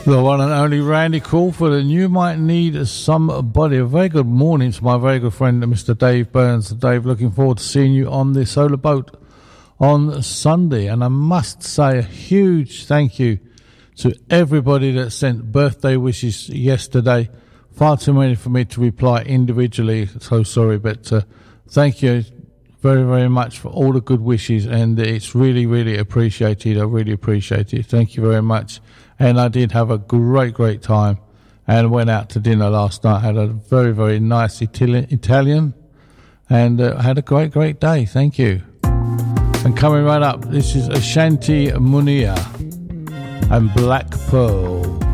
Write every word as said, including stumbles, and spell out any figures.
The one and only Randy Crawford, and you might need somebody. A very good morning to my very good friend Mister Dave Burns. Dave, looking forward to seeing you on the solar boat on Sunday. And I must say a huge thank you to everybody that sent birthday wishes yesterday. Far too many for me to reply individually, so sorry, but uh, thank you very, very much for all the good wishes, and it's really, really appreciated. I really appreciate it. Thank you very much. And I did have a great, great time and went out to dinner last night. Had a very, very nice Italian and uh, had a great, great day. Thank you. And coming right up, this is Ashanti Munia and Black Pearl.